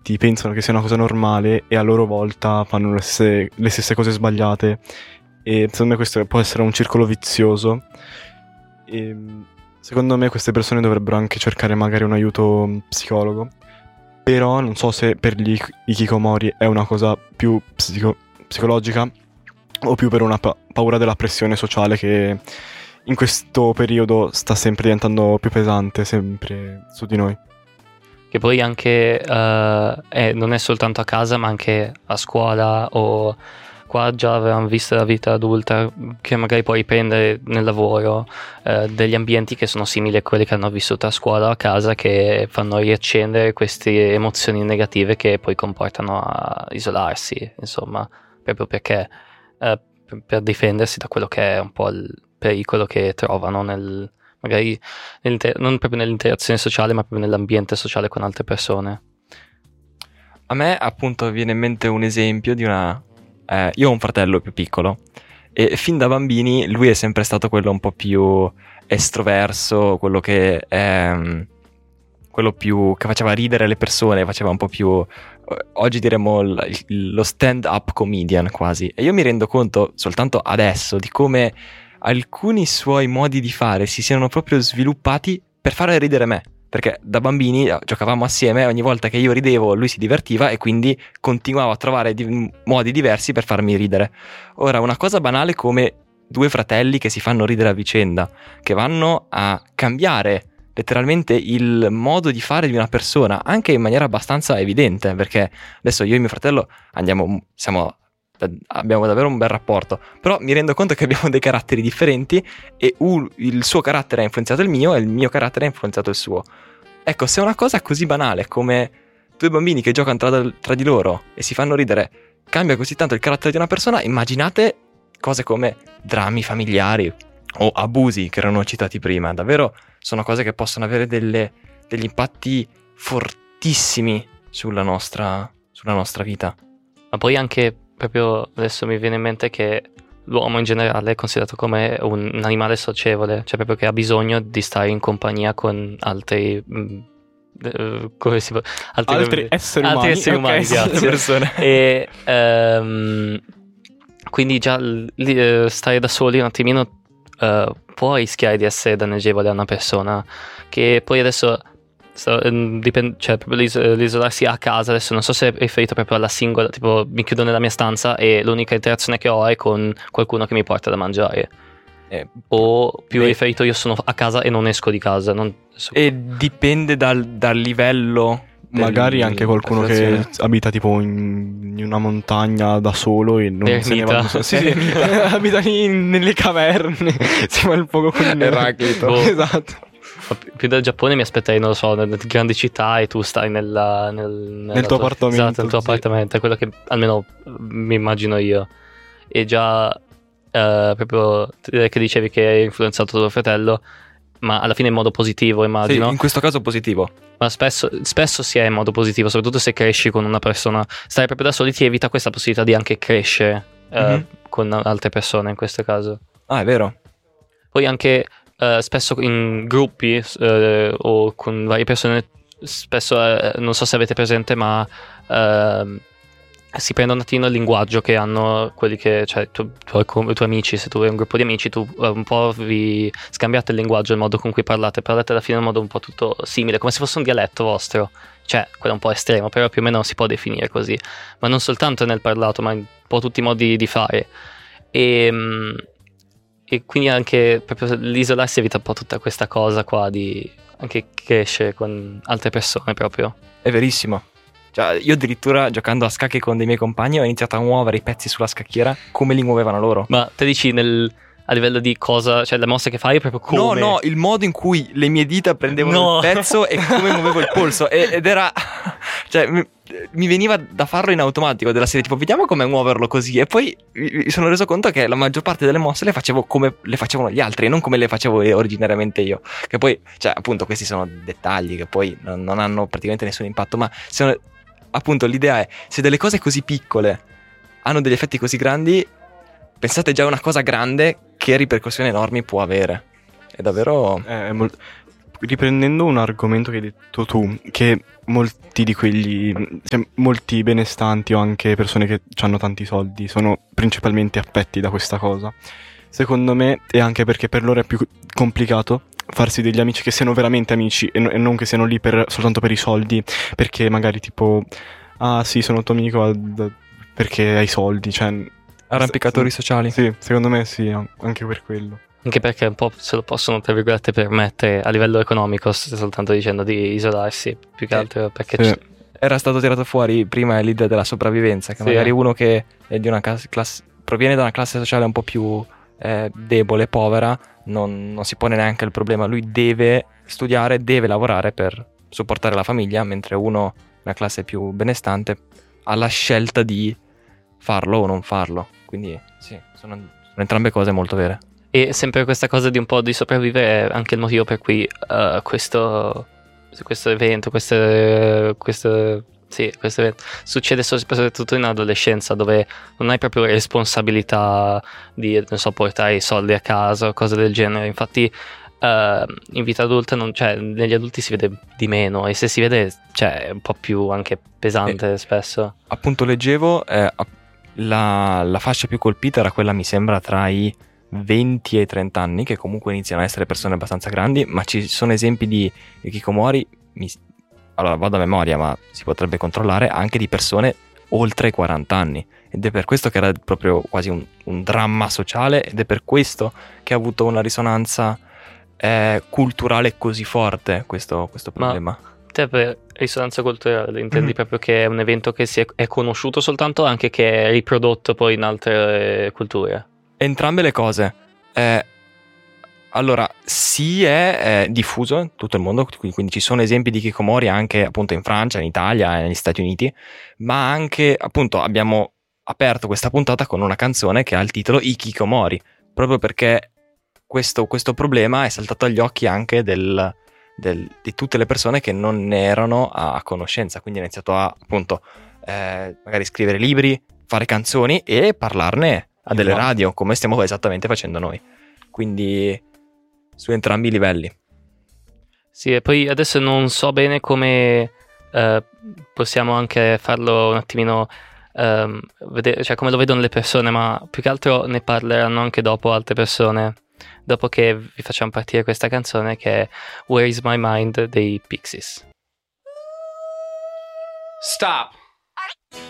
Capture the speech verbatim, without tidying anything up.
adulti pensano che sia una cosa normale e a loro volta fanno le stesse, le stesse cose sbagliate, e secondo me questo può essere un circolo vizioso. E secondo me queste persone dovrebbero anche cercare magari un aiuto psicologo, però non so se per gli hikikomori è una cosa più psico- psicologica o più per una pa- paura della pressione sociale che in questo periodo sta sempre diventando più pesante, sempre su di noi. Che poi anche uh, è, non è soltanto a casa, ma anche a scuola, o qua già avevamo visto la vita adulta che magari può riprendere nel lavoro, uh, degli ambienti che sono simili a quelli che hanno vissuto a scuola o a casa, che fanno riaccendere queste emozioni negative che poi comportano a isolarsi, insomma, proprio perché uh, per, per difendersi da quello che è un po' il pericolo che trovano nel magari non proprio nell'interazione sociale, ma proprio nell'ambiente sociale con altre persone. A me appunto viene in mente un esempio di una eh, io ho un fratello più piccolo e fin da bambini lui è sempre stato quello un po' più estroverso, quello che ehm, quello più che faceva ridere le persone, faceva un po' più, oggi diremmo l- lo stand up comedian quasi, e io mi rendo conto soltanto adesso di come alcuni suoi modi di fare si siano proprio sviluppati per fare ridere me, perché da bambini giocavamo assieme, ogni volta che io ridevo lui si divertiva e quindi continuavo a trovare di- modi diversi per farmi ridere. Ora, una cosa banale come due fratelli che si fanno ridere a vicenda, che vanno a cambiare letteralmente il modo di fare di una persona, anche in maniera abbastanza evidente, perché adesso io e mio fratello andiamo, siamo abbiamo davvero un bel rapporto, però mi rendo conto che abbiamo dei caratteri differenti e un, il suo carattere ha influenzato il mio e il mio carattere ha influenzato il suo. Ecco, se una cosa così banale come due bambini che giocano tra, tra di loro e si fanno ridere cambia così tanto il carattere di una persona, immaginate cose come drammi familiari o abusi che erano citati prima. Davvero sono cose che possono avere delle, degli impatti fortissimi sulla nostra, sulla nostra vita. Ma poi anche proprio adesso mi viene in mente che l'uomo in generale è considerato come un, un animale socievole, cioè proprio che ha bisogno di stare in compagnia con altri mh, uh, come si può, altri, altri esseri altri umani, esseri umani, okay, grazie. persone. E um, quindi già li, uh, stare da soli un attimino uh, può rischiare di essere dannegevole a una persona, che poi adesso So, dipende, cioè proprio l'is- l'isolarsi a casa, adesso non so se è riferito proprio alla singola, tipo mi chiudo nella mia stanza e l'unica interazione che ho è con qualcuno che mi porta da mangiare, eh, o più beh, riferito io sono a casa e non esco di casa, non... e dipende dal, dal livello del, magari anche qualcuno che situazione. abita tipo in, in una montagna da solo e non se ne va, non so, sì, sì, abita lì nelle caverne, si fa il fuoco con Eraclito. Boh. Esatto. Più del Giappone mi aspetterei, non lo so, nelle grandi città e tu stai nella, nel, nella nel tuo tua, appartamento, esatto, nel tuo sì. appartamento, è quello che almeno mi immagino io. E già eh, proprio che dicevi che hai influenzato tuo fratello, ma alla fine in modo positivo, immagino. Sì, in questo caso positivo. Ma spesso, spesso si è in modo positivo, soprattutto se cresci con una persona. Stare proprio da soli ti evita questa possibilità di anche crescere eh, Mm-hmm. con altre persone in questo caso. Ah, è vero. Poi anche Uh, spesso in gruppi uh, o con varie persone, spesso uh, non so se avete presente, ma uh, si prende un attimo il linguaggio che hanno quelli che, cioè tu, tu, i tuoi amici, se tu hai un gruppo di amici, tu uh, un po' vi scambiate il linguaggio, il modo con cui parlate, parlate alla fine in modo un po' tutto simile, come se fosse un dialetto vostro, cioè quello un po' estremo, però più o meno si può definire così, ma non soltanto nel parlato, ma in un po' tutti i modi di fare. E um, E quindi anche proprio l'isolarsi evita un po' tutta questa cosa qua di anche crescere con altre persone proprio. È verissimo. Cioè, io addirittura giocando a scacchi con dei miei compagni ho iniziato a muovere i pezzi sulla scacchiera come li muovevano loro. Ma te dici nel, a livello di cosa, cioè le mosse che fai è proprio come? No, no, il modo in cui le mie dita prendevano No. il pezzo e come muovevo il polso. E, ed era... Cioè, mi, mi veniva da farlo in automatico, della serie tipo vediamo come muoverlo così. E poi mi sono reso conto che la maggior parte delle mosse le facevo come le facevano gli altri e non come le facevo originariamente io. Che poi, cioè appunto questi sono dettagli che poi non, non hanno praticamente nessun impatto. Ma sono, appunto l'idea è, se delle cose così piccole hanno degli effetti così grandi, pensate già a una cosa grande che ripercussioni enormi può avere. È davvero... È, è mol- riprendendo un argomento che hai detto tu, che molti di quegli, cioè, molti benestanti o anche persone che hanno tanti soldi sono principalmente affetti da questa cosa. Secondo me, e anche perché per loro è più complicato farsi degli amici che siano veramente amici e, no- e non che siano lì per, soltanto per i soldi, perché magari tipo, ah sì, sono tuo amico ad- perché hai soldi, cioè... Arrampicatori se- sociali. Sì, secondo me sì, an- anche per quello. Anche perché un po' se lo possono, tra virgolette, permettere a livello economico, stai soltanto dicendo di isolarsi, più che Sì. altro perché... Sì. c- Era stato tirato fuori prima l'idea della sopravvivenza, che Sì. magari uno che è di una classe, classe- proviene da una classe sociale un po' più eh, debole, povera, non, non si pone neanche il problema. Lui deve studiare, deve lavorare per supportare la famiglia, mentre uno, una classe più benestante, ha la scelta di farlo o non farlo. Quindi sì, sono, sono entrambe cose molto vere. E sempre questa cosa di un po' di sopravvivere è anche il motivo per cui eh, questo, questo evento, queste, queste, sì, questo evento succede soprattutto in adolescenza, dove non hai proprio responsabilità di, non so, portare i soldi a casa o cose del genere. Infatti eh, in vita adulta, non, cioè, negli adulti si vede di meno, e se si vede, cioè, è un po' più anche pesante spesso. Appunto leggevo, eh, la, la fascia più colpita era quella, mi sembra, tra i venti e i trenta anni, che comunque iniziano a essere persone abbastanza grandi, ma ci sono esempi di hikikomori, mi, allora vado a memoria, ma si potrebbe controllare, anche di persone oltre i quaranta anni, ed è per questo che era proprio quasi un, un dramma sociale, ed è per questo che ha avuto una risonanza eh, culturale così forte questo, questo problema. Te per risonanza culturale intendi Mhm. proprio che è un evento che si è, è conosciuto soltanto, anche che è riprodotto poi in altre eh, culture? Entrambe le cose. Eh, allora, sì, è, è diffuso in tutto il mondo, quindi, quindi ci sono esempi di hikikomori anche appunto in Francia, in Italia e negli Stati Uniti, ma anche appunto abbiamo aperto questa puntata con una canzone che ha il titolo Hikikomori, proprio perché questo, questo problema è saltato agli occhi anche del, del- di tutte le persone che non ne erano a, a conoscenza, quindi ha iniziato a appunto eh, magari scrivere libri, fare canzoni e parlarne a delle Esatto. radio, come stiamo esattamente facendo noi. Quindi su entrambi i livelli. Sì, e poi adesso non so bene come eh, possiamo anche farlo un attimino, ehm, vedere, cioè come lo vedono le persone, ma più che altro ne parleranno anche dopo altre persone, dopo che vi facciamo partire questa canzone che è Where is My Mind dei Pixies. Stop.